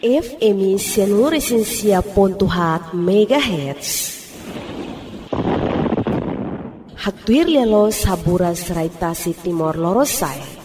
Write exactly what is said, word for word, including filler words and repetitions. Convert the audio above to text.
F M seluruh esensia pontuhat megahertz. Hatuir lelo sabura serai tasi timor lorosai.